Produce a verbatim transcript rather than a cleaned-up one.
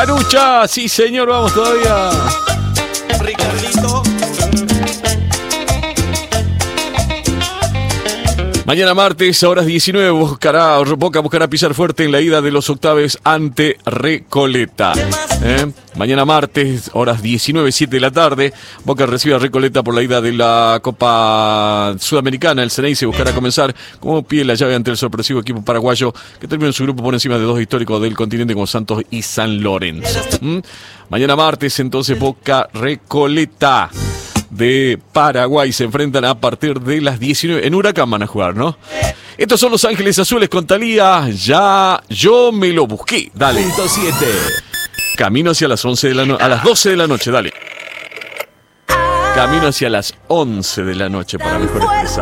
Carucha, sí señor, vamos todavía. Ricardito. Mañana martes, a horas diecinueve, buscará, Boca buscará pisar fuerte en la ida de los octaves ante Recoleta. ¿Eh? Mañana martes, horas diecinueve, siete de la tarde, Boca recibe a Recoleta por la ida de la Copa Sudamericana. El Ceneice buscará comenzar como pie la llave ante el sorpresivo equipo paraguayo que terminó en su grupo por encima de dos históricos del continente como Santos y San Lorenzo. ¿Mm? Mañana martes, entonces, Boca Recoleta de Paraguay se enfrentan a partir de las diecinueve. En Huracán van a jugar, ¿no? Estos son Los Ángeles Azules con Thalía. Ya yo me lo busqué. Dale. Punto siete. Camino hacia las once de la noche. A las doce de la noche, dale. Camino hacia las once de la noche para mejor expresar.